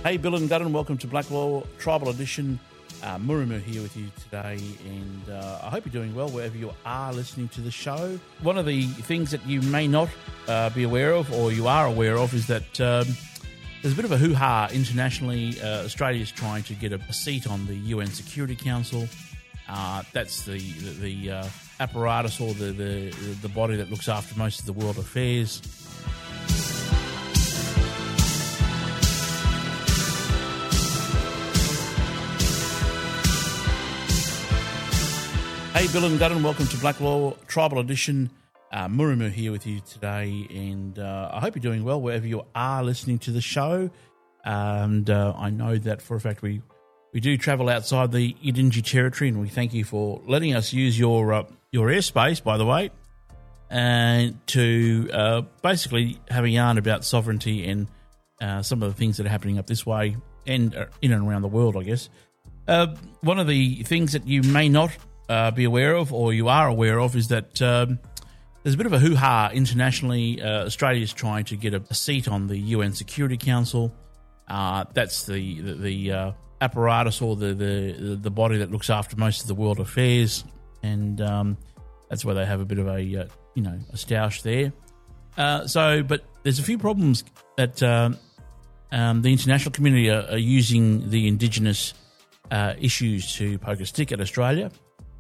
Hey, Bill and Gunnan, welcome to Black Law Tribal Edition. Murimu here with you today, and I hope you're doing well wherever you are listening to the show. One of the things that you may not be aware of, or you are aware of, is that there's a bit of a hoo-ha internationally. Australia's trying to get a seat on the UN Security Council. That's the apparatus or the body that looks after most of the world affairs. Hey, Bill and Gunnan, welcome to Black Law Tribal Edition. Murimu here with you today, and I hope you're doing well wherever you are listening to the show. And I know that for a fact we do travel outside the Yidinji territory, and we thank you for letting us use your airspace, by the way, and to basically have a yarn about sovereignty and some of the things that are happening up this way and in and around the world, I guess. One of the things that you may not be aware of, or you are aware of, is that there's a bit of a hoo-ha internationally. Australia's trying to get a seat on the UN Security Council. That's the apparatus or the body that looks after most of the world affairs, and that's where they have a bit of a stoush there. But there's a few problems that the international community are using the Indigenous issues to poke a stick at Australia.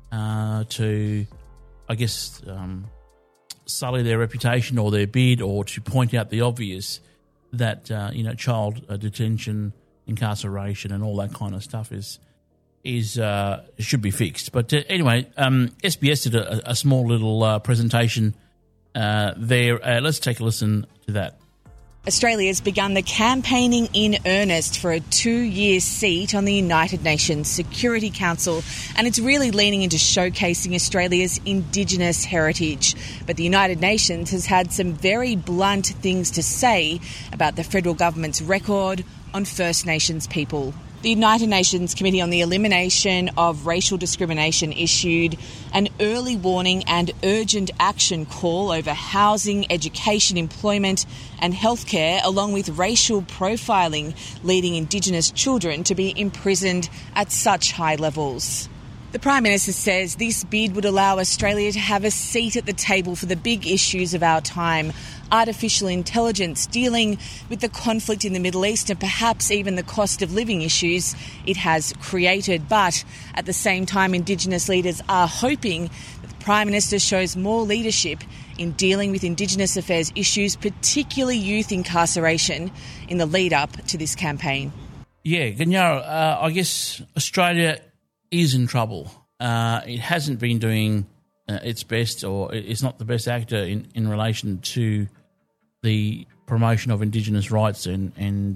To, I guess, sully their reputation or their bid, or to point out the obvious that child detention, incarceration, and all that kind of stuff should be fixed. But anyway, SBS did a small little presentation there. Let's take a listen to that. Australia's begun the campaigning in earnest for a 2-year seat on the United Nations Security Council, and it's really leaning into showcasing Australia's Indigenous heritage. But the United Nations has had some very blunt things to say about the federal government's record on First Nations people. The United Nations Committee on the Elimination of Racial Discrimination issued an early warning and urgent action call over housing, education, employment and healthcare, along with racial profiling, leading Indigenous children to be imprisoned at such high levels. The Prime Minister says this bid would allow Australia to have a seat at the table for the big issues of our time: artificial intelligence, dealing with the conflict in the Middle East, and perhaps even the cost of living issues it has created. But at the same time, Indigenous leaders are hoping that the Prime Minister shows more leadership in dealing with Indigenous affairs issues, particularly youth incarceration, in the lead up to this campaign. Yeah, Ganyara, I guess Australia is in trouble. It hasn't been doing its best, or it's not the best actor in relation to the promotion of Indigenous rights. And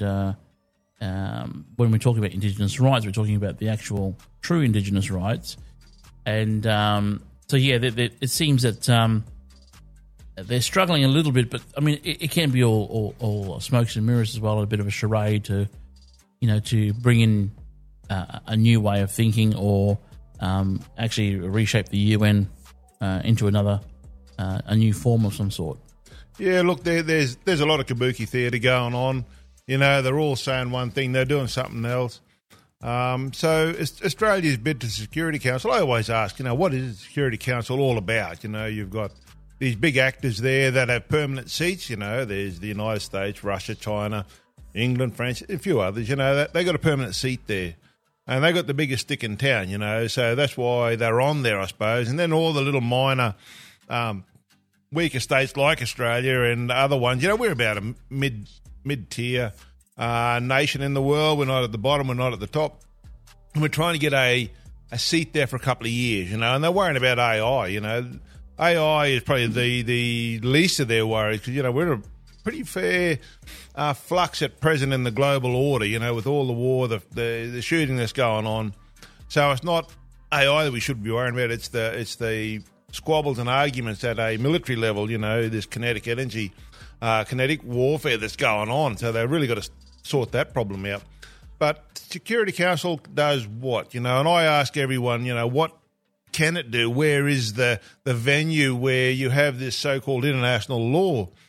when we're talking about Indigenous rights, we're talking about the actual true Indigenous rights. And it seems that they're struggling a little bit, but I mean, it can be all smokes and mirrors as well, a bit of a charade to bring in a new way of thinking, or actually reshape the UN into a new form of some sort. Yeah, look, there's a lot of kabuki theatre going on. They're all saying one thing, they're doing something else. So Australia's bid to the Security Council, I always ask, what is the Security Council all about? You've got these big actors there that have permanent seats. There's the United States, Russia, China, England, France, a few others. They got a permanent seat there. And they got the biggest stick in town, so that's why they're on there, I suppose. And then all the little minor, weaker states like Australia and other ones, we're about a mid-tier nation in the world. We're not at the bottom, we're not at the top. And we're trying to get a seat there for a couple of years, and they're worrying about AI, AI is probably the least of their worries, because, we're a pretty fair flux at present in the global order, with all the war, the shooting that's going on. So it's not AI that we should be worrying about. It's the squabbles and arguments at a military level, this kinetic energy, kinetic warfare that's going on. So they've really got to sort that problem out. But Security Council does what? And I ask everyone, what can it do? Where is the venue where you have this so-called international law?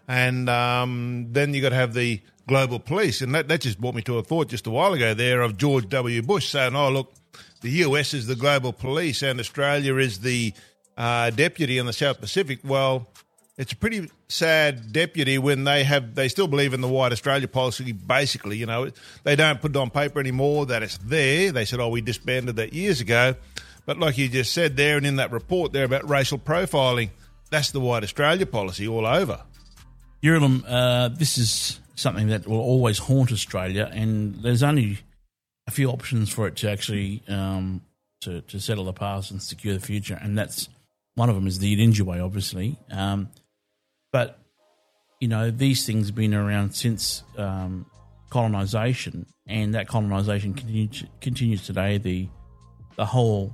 And then you got to have the global police. And that just brought me to a thought just a while ago there of George W. Bush saying, oh, look, the US is the global police and Australia is the deputy in the South Pacific. Well, it's a pretty sad deputy when they still believe in the White Australia policy, basically. You know, they don't put it on paper anymore that it's there. They said, oh, we disbanded that years ago. But like you just said there and in that report there about racial profiling, that's the White Australia policy all over. Yurilim, this is something that will always haunt Australia, and there's only a few options for it to actually to settle the past and secure the future, and that's one of them is the Yidinja way, obviously. But, you know, these things have been around since colonisation, and that colonisation continues today. The whole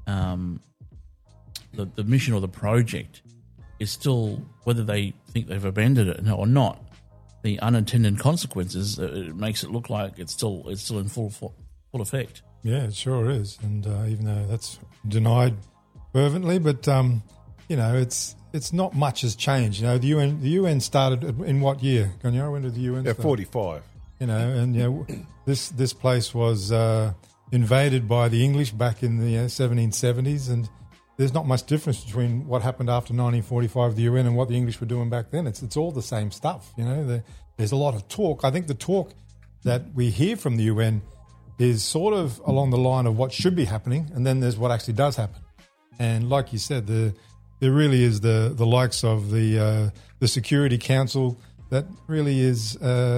the mission or the project is still, whether they think they've abandoned it or not, the unintended consequences, it makes it look like it's still in full effect. Yeah, it sure is, and even though that's denied fervently, but you know, it's not much has changed. You know, the UN started in what year? Gonyara, when did the UN start? 45. You know, and you know, this place was invaded by the English back in the 1770s, and there's not much difference between what happened after 1945, the UN, and what the English were doing back then. It's all the same stuff. You know, there's a lot of talk. I think the talk that we hear from the UN is sort of along the line of what should be happening, and then there's what actually does happen. And like you said, there really is the likes of the Security Council that really is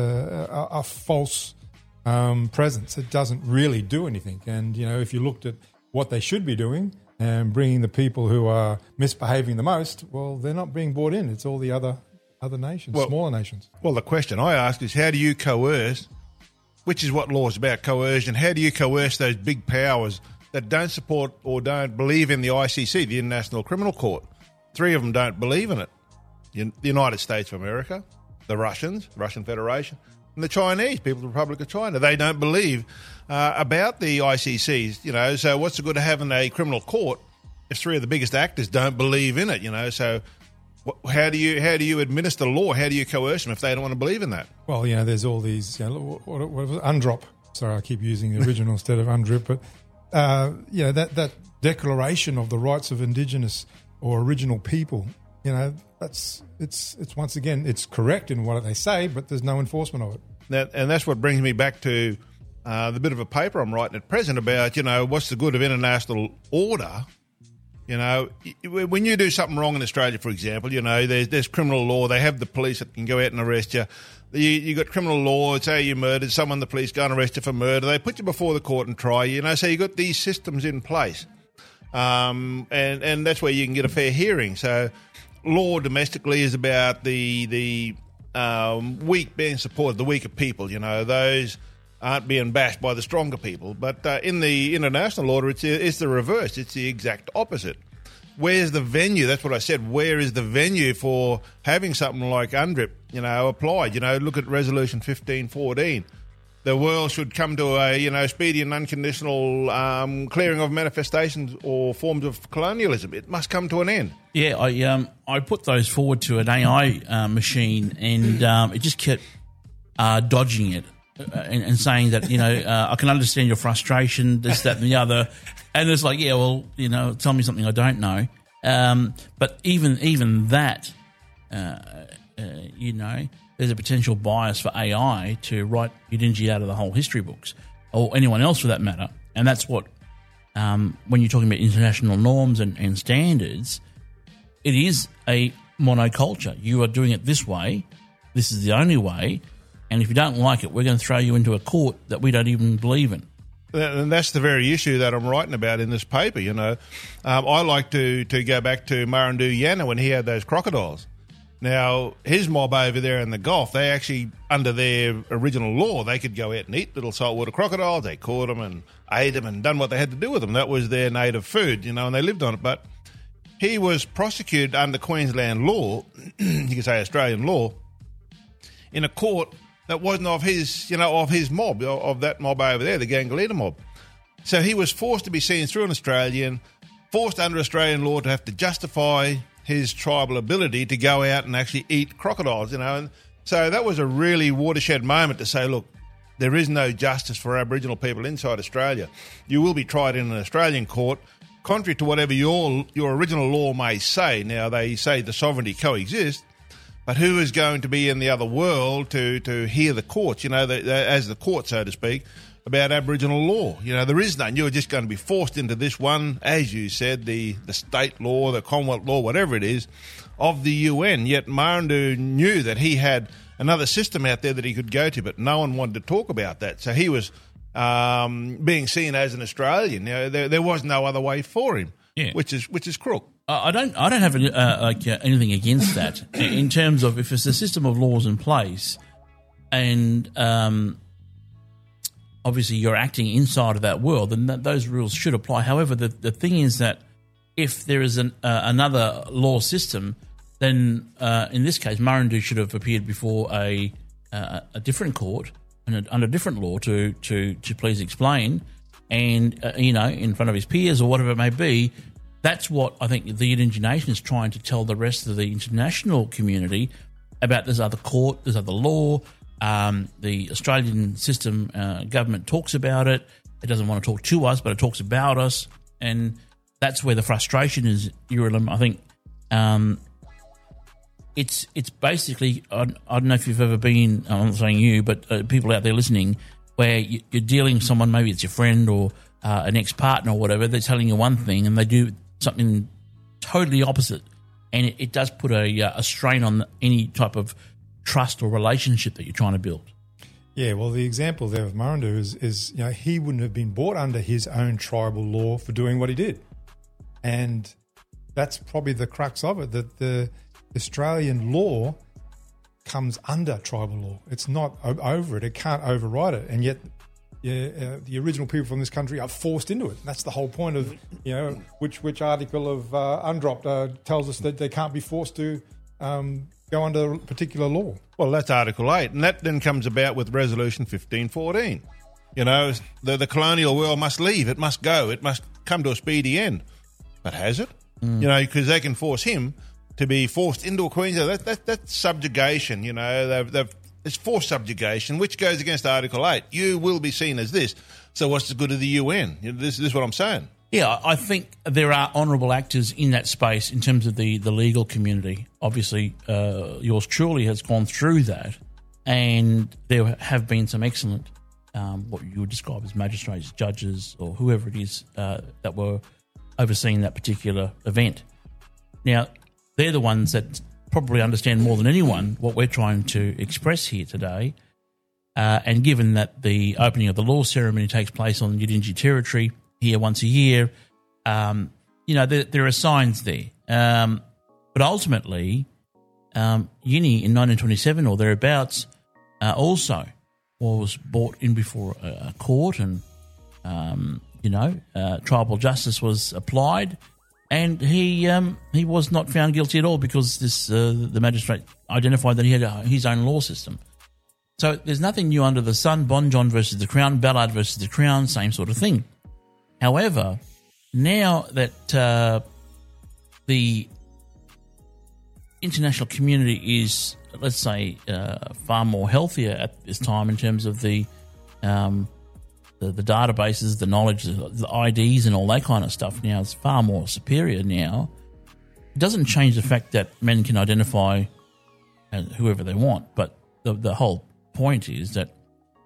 a false presence. It doesn't really do anything. And, you know, if you looked at what they should be doing and bringing the people who are misbehaving the most, well, they're not being brought in. It's all the other nations, smaller nations. Well, the question I ask is, how do you coerce, which is what law is about, coercion, how do you coerce those big powers that don't support or don't believe in the ICC, the International Criminal Court? 3 of them don't believe in it. The United States of America, the Russians, Russian Federation, and the Chinese, People's Republic of China. They don't believe about the ICCs, you know, so what's the good of having a criminal court if 3 of the biggest actors don't believe in it, you know? So how do you administer law? How do you coerce them if they don't want to believe in that? Well, you know, there's all these, you know, what was it? UNDROP. Sorry, I keep using the original instead of UNDRIP, but you know, that declaration of the rights of Indigenous or original people, you know, it's once again, it's correct in what they say, but there's no enforcement of it. And that's what brings me back to the bit of a paper I'm writing at present about, you know, what's the good of international order? You know, when you do something wrong in Australia, for example, you know, there's criminal law. They have the police that can go out and arrest you. You got criminal law. Say you murdered someone, the police go and arrest you for murder. They put you before the court and try you. You know, so you got these systems in place, and that's where you can get a fair hearing. So, law domestically is about the weak being supported, the weaker people. You know, those aren't being bashed by the stronger people. But in the international order, it's the reverse. It's the exact opposite. Where's the venue? That's what I said. Where is the venue for having something like UNDRIP, you know, applied? You know, look at Resolution 1514. The world should come to a, you know, speedy and unconditional clearing of manifestations or forms of colonialism. It must come to an end. Yeah, I put those forward to an AI machine, and it just kept dodging it. And saying that, you know, I can understand your frustration, this, that, and the other. And it's like, yeah, well, you know, tell me something I don't know. But even that, you know, there's a potential bias for AI to write Yidinja out of the whole history books, or anyone else for that matter. And that's what, when you're talking about international norms and standards, it is a monoculture. You are doing it this way. This is the only way. And if you don't like it, we're going to throw you into a court that we don't even believe in. And that's the very issue that I'm writing about in this paper, you know. I like to go back to Murrundu Yanna when he had those crocodiles. Now, his mob over there in the Gulf, they actually, under their original law, they could go out and eat little saltwater crocodiles. They caught them and ate them and done what they had to do with them. That was their native food, you know, and they lived on it. But he was prosecuted under Queensland law, you could say Australian law, in a court that wasn't of his, you know, of his mob, of that mob over there, the Gangalina mob. So he was forced to be seen through an Australian, forced under Australian law to have to justify his tribal ability to go out and actually eat crocodiles, And so that was a really watershed moment to say, look, there is no justice for Aboriginal people inside Australia. You will be tried in an Australian court, contrary to whatever your original law may say. Now, they say the sovereignty coexists, but who is going to be in the other world to hear the courts, as the court, so to speak, about Aboriginal law? There is none. You're just going to be forced into this one, as you said, the state law, the Commonwealth law, whatever it is, of the UN. Yet Marandoo knew that he had another system out there that he could go to, but no one wanted to talk about that. So he was being seen as an Australian. There was no other way for him, which is crook. I don't have anything against that in terms of if it's a system of laws in place, and obviously you're acting inside of that world, then those rules should apply. However, the thing is that if there is another law system, then in this case, Marandoo should have appeared before a different court and under different law to please explain, and in front of his peers or whatever it may be. That's what I think the Yidinji Nation is trying to tell the rest of the international community about. There's other court, there's other law. The Australian system government talks about it. It doesn't want to talk to us, but it talks about us, and that's where the frustration is, Urilim. I think it's basically, I don't know if you've ever been, I'm not saying you, but people out there listening, where you're dealing with someone, maybe it's your friend or an ex-partner or whatever, they're telling you one thing and they do something totally opposite, and it does put a strain on any type of trust or relationship that you're trying to build. Yeah, well, the example there of Marandoo is he wouldn't have been brought under his own tribal law for doing what he did. And that's probably the crux of it, that the Australian law comes under tribal law. It's not over it. It can't override it. And yet the original people from this country are forced into it. That's the whole point of, which article of UNDROP tells us that they can't be forced to go under a particular law. Well, that's Article 8, and that then comes about with Resolution 1514. The colonial world must leave. It must go. It must come to a speedy end. But has it? Because they can force him to be forced into a Queensland. That's subjugation. It's forced subjugation, which goes against Article 8. You will be seen as this. So what's the good of the UN? This is what I'm saying. Yeah, I think there are honourable actors in that space in terms of the legal community. Obviously, yours truly has gone through that, and there have been some excellent, what you would describe as magistrates, judges, or whoever it is that were overseeing that particular event. Now, they're the ones that probably understand more than anyone what we're trying to express here today. And given that the opening of the law ceremony takes place on Yidinji territory here once a year, there are signs there. But ultimately, Yini in 1927 or thereabouts also was brought in before a court, and tribal justice was applied, and he was not found guilty at all because the magistrate identified that he had his own law system. So there's nothing new under the sun. Bonjon versus the Crown, Ballard versus the Crown, same sort of thing. However, now that the international community is, let's say, far more healthier at this time in terms of the databases, the knowledge, the IDs and all that kind of stuff now is far more superior now. It doesn't change the fact that men can identify whoever they want, but the whole point is that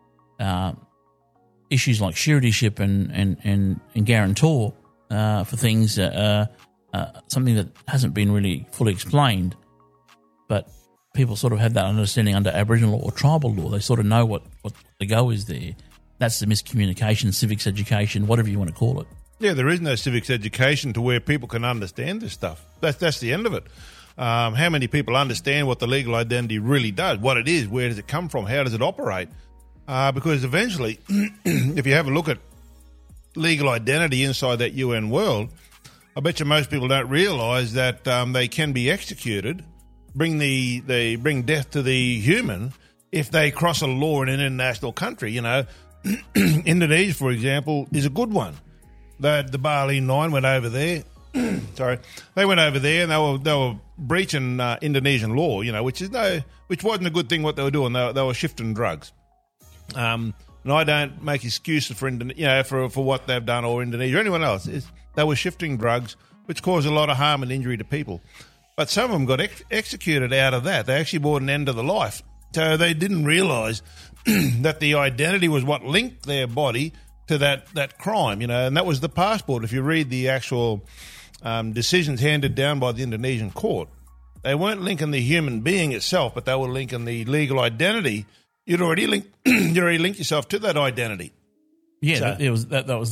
issues like suretyship and guarantor for things something that hasn't been really fully explained, but people sort of have that understanding under Aboriginal law or tribal law. They sort of know what the go is there. That's the miscommunication, civics education, whatever you want to call it. Yeah, there is no civics education to where people can understand this stuff. That's the end of it. How many people understand what the legal identity really does, what it is, where does it come from, how does it operate? Because eventually, if you have a look at legal identity inside that UN world, I bet you most people don't realise that they can be executed, bring death to the human if they cross a law in an international country. Indonesia, for example, is a good one. The Bali 9 went over there. sorry, they went over there and they were breaching Indonesian law, which wasn't a good thing what they were doing. They were shifting drugs. And I don't make excuses for for what they've done, or Indonesia or anyone else. They were shifting drugs, which caused a lot of harm and injury to people. But some of them got executed out of that. They actually brought an end to the life. So they didn't realise that the identity was what linked their body to that crime, and that was the passport. If you read the actual decisions handed down by the Indonesian court, they weren't linking the human being itself, but they were linking the legal identity. You'd already linked yourself to that identity. Yeah, so, that was